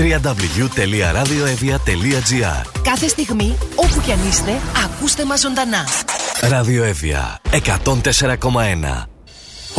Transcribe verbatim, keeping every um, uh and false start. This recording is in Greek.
double-u double-u double-u τελεία ραδιοevia τελεία gr. Κάθε στιγμή, όπου κι αν είστε, ακούστε μας ζωντανά. Ραδιοevia εκατόν τέσσερα κόμμα ένα.